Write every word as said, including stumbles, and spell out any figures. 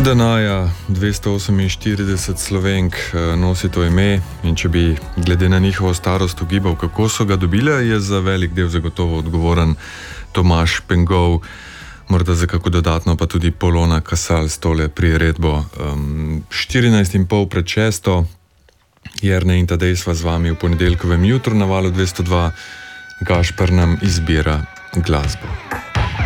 Danaja dvesto oseminštirideset Slovenk nosi to ime in če bi glede na njihovo starost ugibal, kako so ga dobile, je za velik del zagotovo odgovoren Tomaž Pengov, morda za kako dodatno pa tudi Polona Kasal s tole priredbo. Um, štirinajst in pol pred šesto, Jernej in Tadej sva z vami v ponedeljkovem jutru na valu dvesto dva, Gašper nam izbira glasbo.